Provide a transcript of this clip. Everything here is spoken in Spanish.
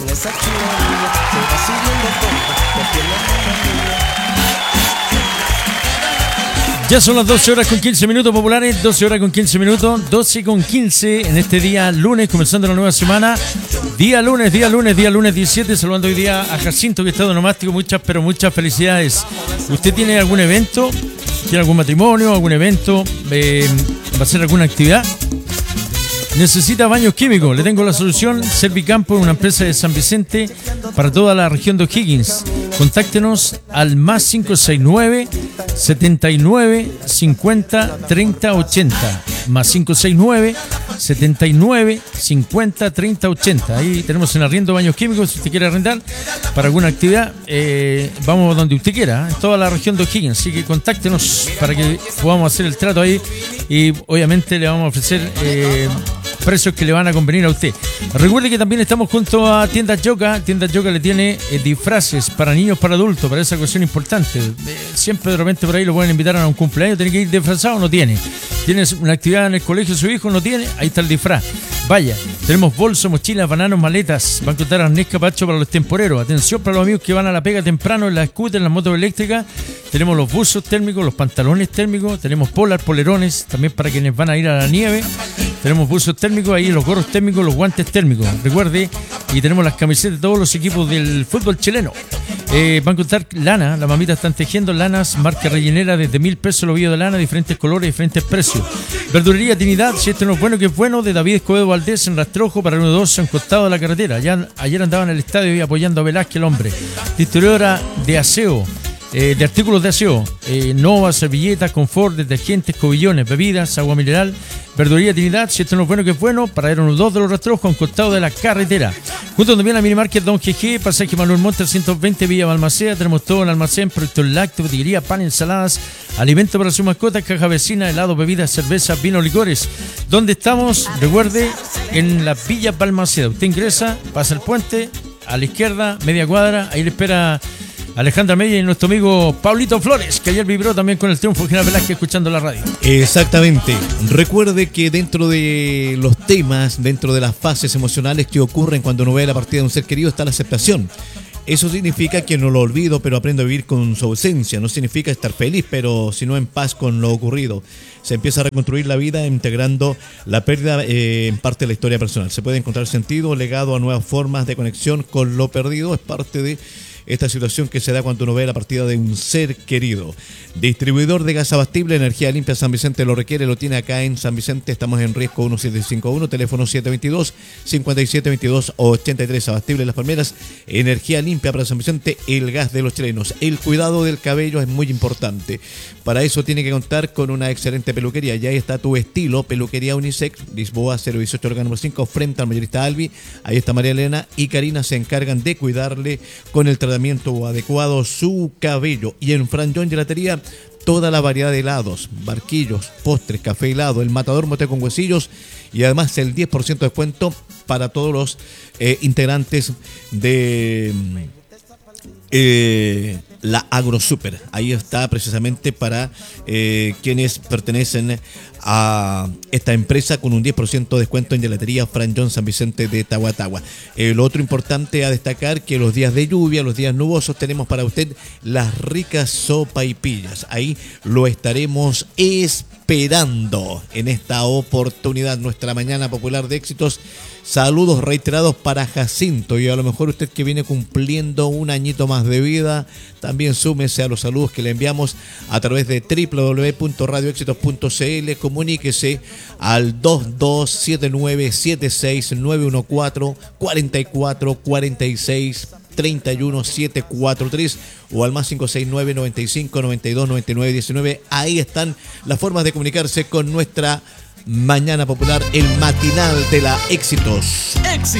Ya son las 12 horas con 15 minutos populares, 12 horas con 15 minutos, 12 con 15 en este día lunes, comenzando la nueva semana. Día lunes 17, saludando hoy día a Jacinto, que está de nomástico. Muchas felicidades. ¿Usted tiene algún evento? ¿Tiene algún matrimonio, algún evento? ¿Va a hacer alguna actividad? ¿Necesita baños químicos? Le tengo la solución. Servicampo es una empresa de San Vicente para toda la región de O'Higgins. Contáctenos al más 569 79 50 30 80. Más 569 79 50 30 80. Ahí tenemos en arriendo baños químicos. Si usted quiere arrendar para alguna actividad, vamos donde usted quiera, en toda la región de O'Higgins. Así que contáctenos para que podamos hacer el trato ahí y obviamente le vamos a ofrecer precios que le van a convenir a usted. Recuerde que también estamos junto a Tiendas Yoka. Tiendas Yoka le tiene disfraces para niños, para adultos, para esa ocasión importante. Siempre de repente por ahí lo pueden invitar a un cumpleaños. ¿Tiene que ir disfrazado? No tiene. ¿Tienes una actividad en el colegio de su hijo? No tiene. Ahí está el disfraz. Vaya, tenemos bolsos, mochilas, bananos, maletas. Va a encontrar arnés capacho para los temporeros. Atención para los amigos que van a la pega temprano en la scooter, en las motos eléctricas. Tenemos los buzos térmicos, los pantalones térmicos. Tenemos polar, polerones, también para quienes van a ir a la nieve. Tenemos buzos térmicos, ahí los gorros térmicos, los guantes térmicos. Recuerde, y tenemos las camisetas de todos los equipos del fútbol chileno. Va a encontrar lana, las mamitas están tejiendo lanas, marca rellenera desde 1.000 pesos el ovillo de lana, diferentes colores, diferentes precios. Verdulería Trinidad, si esto no es bueno, que es bueno, de David Escobedo Valdés en Rastrojo para el 1-2 en costado de la carretera. Ayer andaba en el estadio y apoyando a Velázquez, el hombre. Distribuidora de aseo, de artículos de aseo, Nova, servilletas, confort, detergentes, cobillones, bebidas, agua mineral. Verdulería Trinidad, si esto no es bueno, que es bueno, para ir a 1-2 de los Rastrojos en costado de la carretera. Junto también a la minimarket Don GG, pasaje Manuel Monte 120, Villa Balmaceda. Tenemos todo en almacén, productos lácteos, botillería, pan, ensaladas, alimento para su mascota, caja vecina, helado, bebidas, cerveza, vino, licores. ¿Dónde estamos? Recuerde, en la Villa Balmaceda. Usted ingresa, pasa el puente, a la izquierda, media cuadra, ahí le espera Alejandra Media y nuestro amigo Paulito Flores, que ayer vibró también con el triunfo de General Velázquez escuchando la radio. Exactamente. Recuerde que dentro de los temas, dentro de las fases emocionales que ocurren cuando uno ve la partida de un ser querido, está la aceptación. Eso significa que no lo olvido, pero aprendo a vivir con su ausencia. No significa estar feliz, pero sino en paz con lo ocurrido. Se empieza a reconstruir la vida integrando la pérdida en parte de la historia personal. Se puede encontrar sentido, legado a nuevas formas de conexión con lo perdido. Es parte de esta situación que se da cuando uno ve la partida de un ser querido. Distribuidor de gas abastible, Energía Limpia San Vicente lo requiere, lo tiene acá en San Vicente. Estamos en riesgo 1751, teléfono 722-5722-83. Abastible Las Palmeras, Energía Limpia para San Vicente, el gas de los chilenos. El cuidado del cabello es muy importante. Para eso tiene que contar con una excelente peluquería. Ya ahí está tu estilo, peluquería Unisex, Lisboa 018 Organo número 5, frente al mayorista Albi. Ahí está María Elena y Karina, se encargan de cuidarle con el tratamiento adecuado su cabello. Y en Franjón Gelatería, toda la variedad de helados, barquillos, postres, café helado, el matador mote con huesillos y además el 10% de descuento para todos los integrantes de la AgroSuper. Ahí está precisamente para quienes pertenecen a esta empresa con un 10% de descuento en gelatería Franjón San Vicente de Tahuatahua. Lo otro importante a destacar que los días de lluvia, los días nubosos, tenemos para usted las ricas sopaipillas. Ahí lo estaremos esperando en esta oportunidad, nuestra mañana popular de éxitos. Saludos reiterados para Jacinto, y a lo mejor usted que viene cumpliendo un añito más de vida, también súmese a los saludos que le enviamos a través de www.radioéxitos.cl. Comuníquese al 2279769144 4446 31743 o al más 569 95 92 99 19. Ahí están las formas de comunicarse con nuestra mañana popular, el matinal de la Éxitos.